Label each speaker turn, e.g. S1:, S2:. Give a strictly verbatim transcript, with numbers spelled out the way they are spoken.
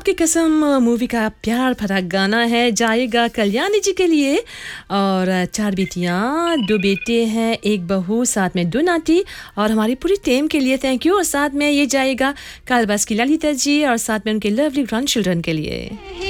S1: की कसम मूवी का प्यार भरा गाना है, जाएगा कल्याणी जी के लिए। और चार बेटियां, दो बेटे हैं, एक बहू, साथ में दो नाती और हमारी पूरी टीम के लिए थैंक यू। और साथ में ये जाएगा कालबास की ललिता जी और साथ में उनके लवली ग्रैंड चिल्ड्रन के लिए।